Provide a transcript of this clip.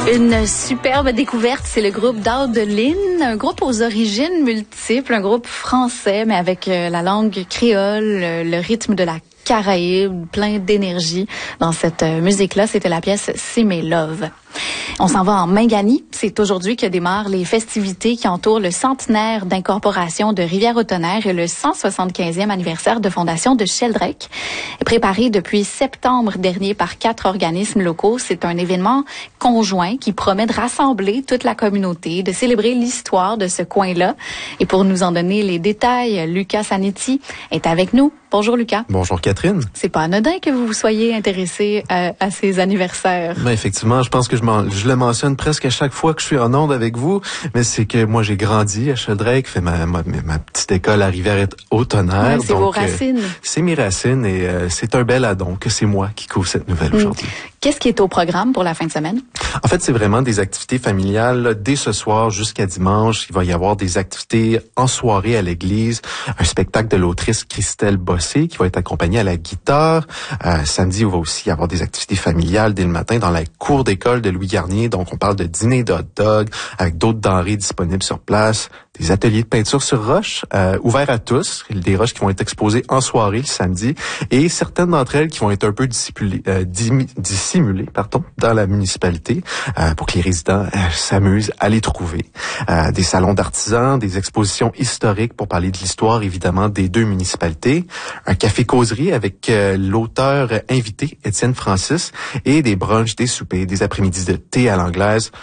Une superbe découverte, c'est le groupe Daudelin, un groupe aux origines multiples, un groupe français, mais avec la langue créole, le rythme de la Caraïbe, plein d'énergie dans cette musique-là. C'était la pièce C'est mes love. On s'en va en Mingani. C'est aujourd'hui que démarrent les festivités qui entourent le centenaire d'incorporation de Rivière-au-Tonnerre et le 175e anniversaire de fondation de Sheldrake. Préparé depuis septembre dernier par 4 organismes locaux, c'est un événement conjoint qui promet de rassembler toute la communauté, de célébrer l'histoire de ce coin-là. Et pour nous en donner les détails, Lucas Sanetti est avec nous. Bonjour Lucas. Bonjour Catherine. C'est pas anodin que vous soyez intéressé à ces anniversaires. Ben effectivement, je pense que je le mentionne presque à chaque fois que je suis en onde avec vous, mais c'est que moi j'ai grandi à Sheldrake, fait ma petite école à Rivière-au-Tonnerre. Ouais, c'est vos racines. C'est mes racines et c'est un bel addon que c'est moi qui couvre cette nouvelle aujourd'hui. Qu'est-ce qui est au programme pour la fin de semaine? En fait, c'est vraiment des activités familiales. Là, dès ce soir jusqu'à dimanche, il va y avoir des activités en soirée à l'église, un spectacle de l'autrice Christelle Bossé qui va être accompagnée à la guitare. Samedi, il va aussi y avoir des activités familiales dès le matin dans la cour d'école de Louis Garnier. Donc, on parle de dîner de hot dog avec d'autres denrées disponibles sur place, des ateliers de peinture sur roche ouverts à tous, des roches qui vont être exposées en soirée le samedi et certaines d'entre elles qui vont être un peu dissimulées dans la municipalité pour que les résidents s'amusent à les trouver. Des salons d'artisans, des expositions historiques pour parler de l'histoire évidemment des deux municipalités, un café-causerie avec l'auteur invité Étienne Francis et des brunchs, des soupers, des après-midi de thé à l'anglaise.